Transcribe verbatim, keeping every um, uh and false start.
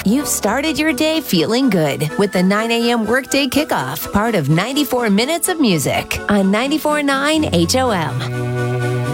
You've started your day feeling good with the nine a.m. Workday Kickoff, part of ninety-four minutes of music on ninety-four point nine H O M.